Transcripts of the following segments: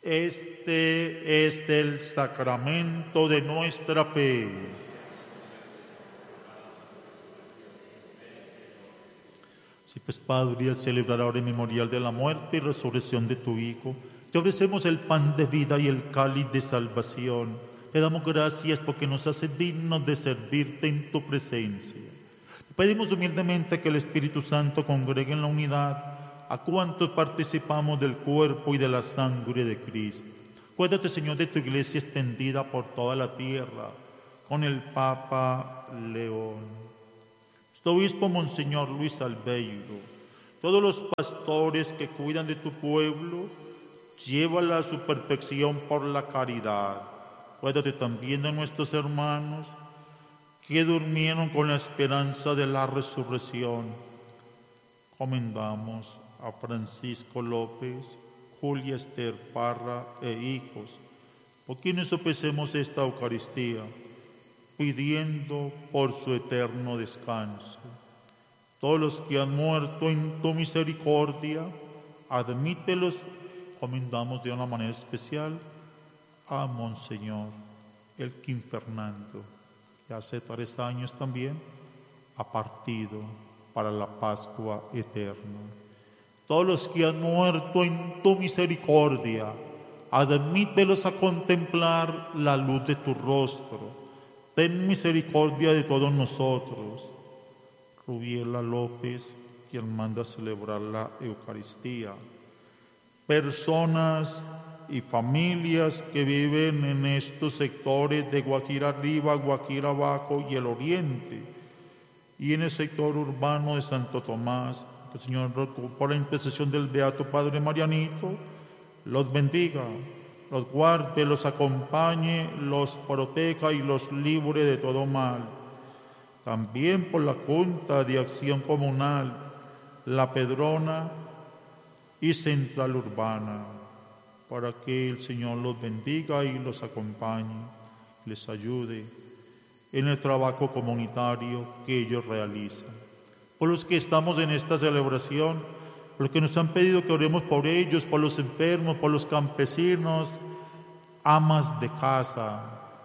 Este es el sacramento de nuestra fe. Sí, pues Padre, al celebrar ahora el memorial de la muerte y resurrección de tu Hijo, te ofrecemos el pan de vida y el cáliz de salvación. Te damos gracias porque nos hace dignos de servirte en tu presencia. Te pedimos humildemente que el Espíritu Santo congregue en la unidad a cuantos participamos del cuerpo y de la sangre de Cristo. Acuérdate, Señor, de tu iglesia extendida por toda la tierra, con el Papa León, nuestro obispo Monseñor Luis Albeiro, todos los pastores que cuidan de tu pueblo, llévala a su perfección por la caridad. Acuérdate también de nuestros hermanos que durmieron con la esperanza de la resurrección. Comendamos a Francisco López, Julia Esther Parra e hijos, por quienes ofrecemos esta Eucaristía, pidiendo por su eterno descanso. Todos los que han muerto en tu misericordia, admítelos. Comendamos de una manera especial a Monseñor Elkin Fernando, que hace 3 años también ha partido para la Pascua eterna. Todos los que han muerto en tu misericordia, admítelos a contemplar la luz de tu rostro. Ten misericordia de todos nosotros. Rubiela López, quien manda celebrar la Eucaristía. Personas y familias que viven en estos sectores de Guajira Arriba, Guajira Abajo y el Oriente, y en el sector urbano de Santo Tomás, que el Señor, por la intercesión del Beato Padre Marianito, los bendiga, los guarde, los acompañe, los proteja y los libre de todo mal. También por la Junta de Acción Comunal, La Pedrona y Central Urbana, para que el Señor los bendiga y los acompañe, les ayude en el trabajo comunitario que ellos realizan. Por los que estamos en esta celebración, por los que nos han pedido que oremos por ellos, por los enfermos, por los campesinos, amas de casa.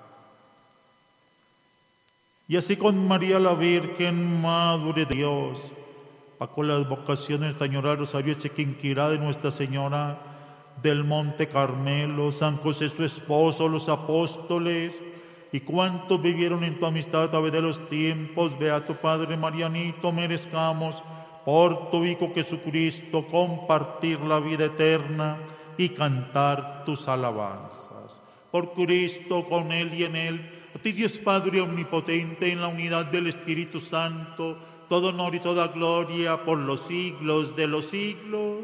Y así con María la Virgen, Madre de Dios, bajo la advocación de Nuestra Señora Rosario Echequinquirá de Nuestra Señora del Monte Carmelo, San José su esposo, los apóstoles y cuantos vivieron en tu amistad a través de los tiempos, Beato Padre Marianito, merezcamos por tu Hijo Jesucristo compartir la vida eterna y cantar tus alabanzas. Por Cristo, con Él y en Él, a ti Dios Padre omnipotente, en la unidad del Espíritu Santo, todo honor y toda gloria por los siglos de los siglos.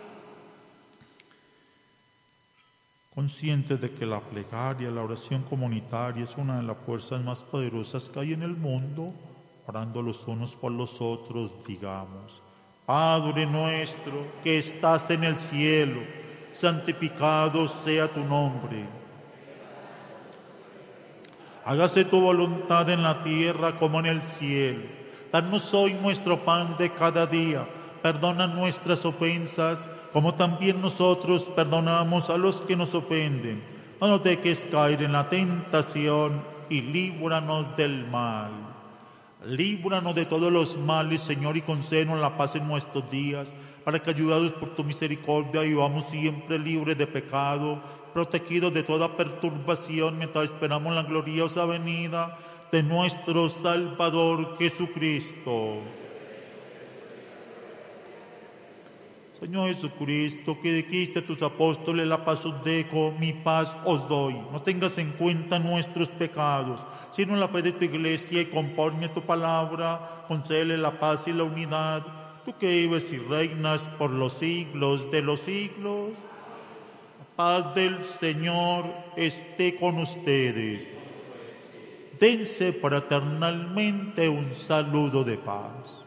Conscientes de que la plegaria, la oración comunitaria es una de las fuerzas más poderosas que hay en el mundo, orando los unos por los otros, digamos: Padre nuestro que estás en el cielo, santificado sea tu nombre. Hágase tu voluntad en la tierra como en el cielo. Danos hoy nuestro pan de cada día. Perdona nuestras ofensas, como también nosotros perdonamos a los que nos ofenden. No nos dejes caer en la tentación y líbranos del mal. Líbranos de todos los males, Señor, y concédenos la paz en nuestros días, para que, ayudados por tu misericordia, vivamos siempre libres de pecado, protegidos de toda perturbación, mientras esperamos la gloriosa venida de nuestro Salvador Jesucristo. Señor Jesucristo, que dijiste a tus apóstoles: la paz os dejo, mi paz os doy. No tengas en cuenta nuestros pecados, sino la fe de tu iglesia, y conforme a tu palabra, concédele la paz y la unidad. Tú que vives y reinas por los siglos de los siglos. La paz del Señor esté con ustedes. Dense fraternalmente un saludo de paz.